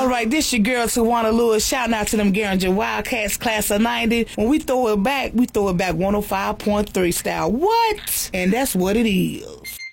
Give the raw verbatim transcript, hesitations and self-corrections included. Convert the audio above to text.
All right, this your girl Tawana Lewis. Shout out to them Garinger Wildcats class of ninety. When we throw it back, we throw it back one oh five point three style. What? And that's what it is.